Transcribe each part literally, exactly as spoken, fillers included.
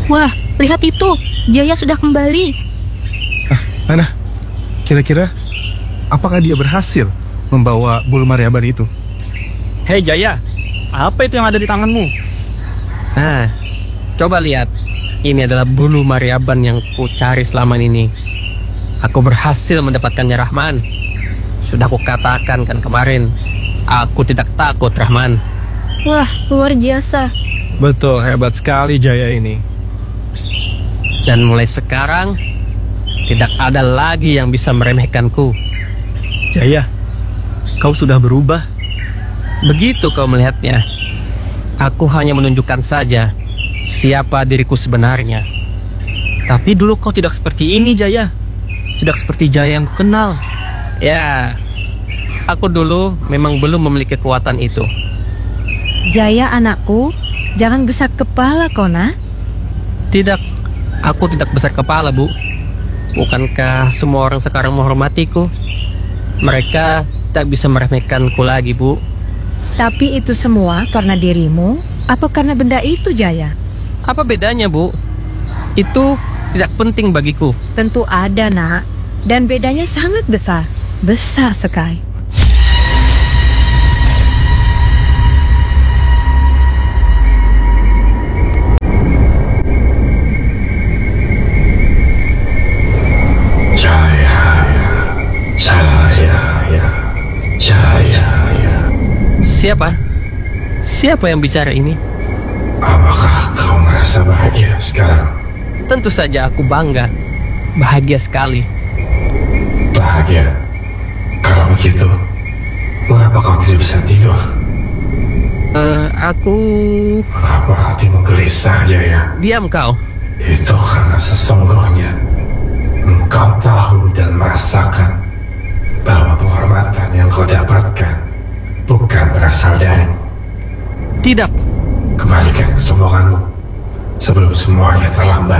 Wah, lihat itu. Jaya sudah kembali. Ah, mana? Kira-kira apakah dia berhasil membawa bulu Maryaban itu? Hei Jaya, apa itu yang ada di tanganmu? Nah, coba lihat. Ini adalah bulu Maryaban yang ku cari selama ini. Aku berhasil mendapatkannya, Rahman. Sudah ku katakan kan kemarin, aku tidak takut, Rahman. Wah, luar biasa. Betul, hebat sekali Jaya ini. Dan mulai sekarang, tidak ada lagi yang bisa meremehkanku. Jaya, kau sudah berubah. Begitu kau melihatnya. Aku hanya menunjukkan saja siapa diriku sebenarnya. Tapi dulu kau tidak seperti ini, Jaya. Tidak seperti Jaya yang kenal. Ya, aku dulu memang belum memiliki kekuatan itu. Jaya anakku, jangan besar kepala kau nak. Tidak, aku tidak besar kepala, Bu. Bukankah semua orang sekarang menghormatiku? Mereka tak bisa meremehkanku lagi, Bu. Tapi itu semua karena dirimu, apa karena benda itu, Jaya? Apa bedanya, Bu? Itu tidak penting bagiku. Tentu ada, nak. Dan bedanya sangat besar. Besar sekali. Jaya, Jaya, Jaya. Siapa? Siapa yang bicara ini? Apakah kau merasa bahagia sekarang? Tentu saja aku bangga. Bahagia sekali. Bahagia? Kalau begitu, mengapa kau tidak bisa tidur? Uh, aku... Mengapa hatimu gelisah, Jaya? Diam kau. Itu karena sesungguhnya engkau tahu dan merasakan bahwa penghormatan yang kau dapatkan bukan berasal darimu. Tidak. Kembalikan kesombonganmu sebelum semuanya terlambat.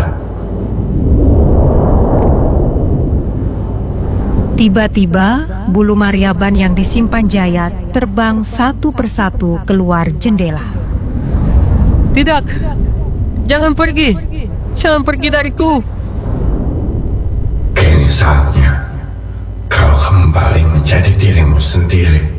Tiba-tiba, bulu Maryaban yang disimpan Jaya terbang satu persatu keluar jendela. Tidak. Jangan pergi. Jangan pergi dariku. Kini saatnya kau kembali menjadi dirimu sendiri.